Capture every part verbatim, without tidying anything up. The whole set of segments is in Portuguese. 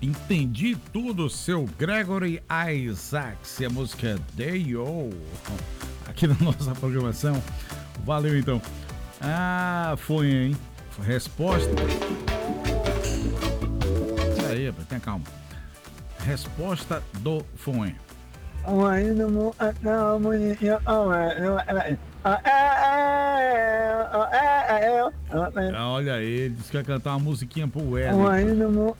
Entendi tudo, seu Gregory Isaacs. E a música é Day-O aqui na nossa programação. Valeu então. Ah, foi, hein? Resposta. Isso aí, tenha calma. Resposta do Foi. Olha aí, ele disse que ia cantar uma musiquinha pro Wesley.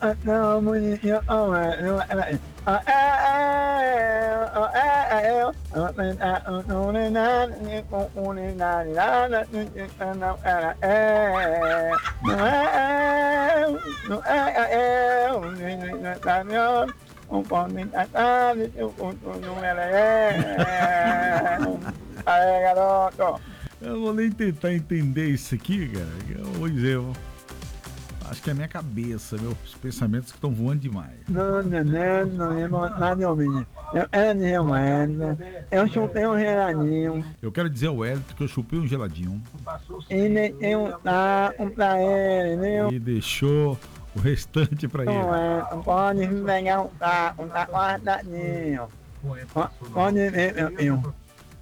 Aí, garoto. Eu vou nem tentar entender isso aqui, cara. Eu vou dizer, eu acho que é a minha cabeça, meus pensamentos que estão voando demais. Não, não, não, não é nada, homem. Eu era de Remoenda, eu chupei um geladinho. Eu quero dizer ao Hélito que eu chupei um geladinho. Ele tem um tá, um pra ele, né? E deixou o restante pra ele. Não é, pode pegar um tá, um tá guardadinho. Pode ver, meu filho.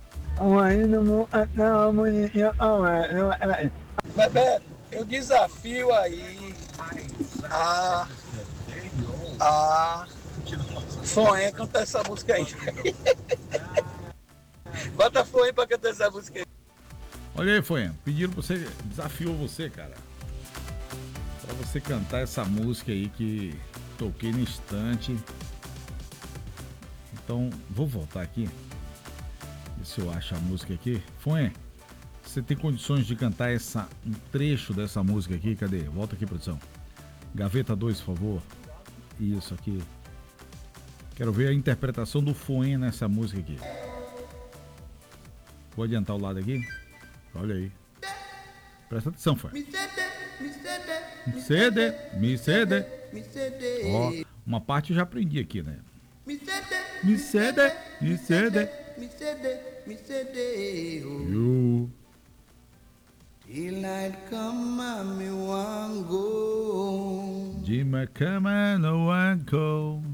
Bebeto, eu desafio aí a, a Foen cantar essa música aí. Bota Foen pra cantar essa música aí. Olha aí, Foen, pediram pra você, desafiou você, cara, pra você cantar essa música aí que toquei no instante. Então, vou voltar aqui. Se eu acho a música aqui. Foi, você tem condições de cantar essa, um trecho dessa música aqui? Cadê? Volta aqui, produção. Gaveta dois, por favor. Isso aqui. Quero ver a interpretação do Foen nessa música aqui. Vou adiantar o lado aqui. Olha aí. Presta atenção, Foen. Me cede, me cede. Ó, uma parte eu já aprendi aqui, né? Me cede, me cede. Me cede, me cede, you. Till night come, me want go. De my cama no one go.